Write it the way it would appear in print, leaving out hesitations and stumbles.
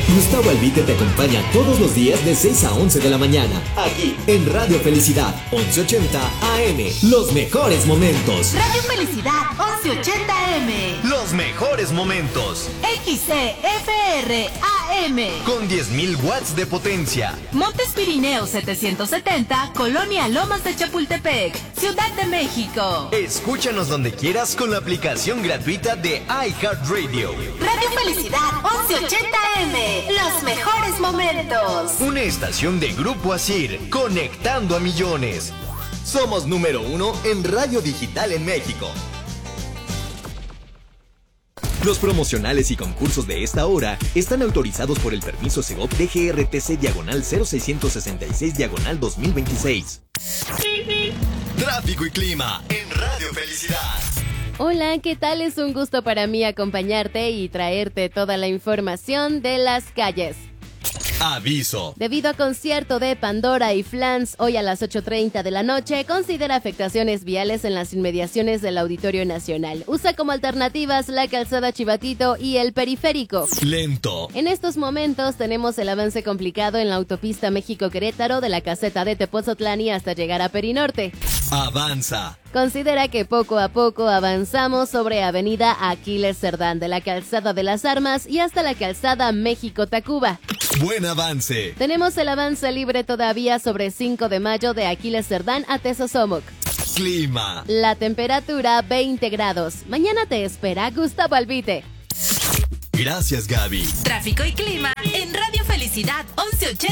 Gustavo Albite te acompaña todos los días de 6 a 11 de la mañana, aquí en Radio Felicidad, 1180 AM. Los mejores momentos. Radio Felicidad, 1180 AM. Los mejores momentos. XCFR AM. Con 10.000 watts de potencia. Montes Pirineos 770, Colonia Lomas de Chapultepec, Ciudad de México. Escúchanos donde quieras con la aplicación gratuita de iHeartRadio. Radio Felicidad, 1180 AM. Los mejores momentos. Una estación de Grupo Asir, conectando a millones. Somos número 1 en radio digital en México. Los promocionales y concursos de esta hora están autorizados por el permiso Segov DGRTC/0666/2026. Tráfico y clima en Radio Felicidad. Hola, ¿qué tal? Es un gusto para mí acompañarte y traerte toda la información de las calles. Aviso. Debido a concierto de Pandora y Flans hoy a las 8:30 de la noche, considera afectaciones viales en las inmediaciones del Auditorio Nacional. Usa como alternativas la calzada Chivatito y el periférico. Lento. En estos momentos tenemos el avance complicado en la autopista México-Querétaro de la caseta de Tepozotlán hasta llegar a Perinorte. Avanza. Considera que poco a poco avanzamos sobre Avenida Aquiles Cerdán de la Calzada de las Armas y hasta la Calzada México-Tacuba. Buen avance. Tenemos el avance libre todavía sobre 5 de mayo de Aquiles Cerdán a Tezosomoc. Clima. La temperatura 20 grados. Mañana te espera Gustavo Albite. Gracias, Gaby. Tráfico y clima en Radio Felicidad 1180.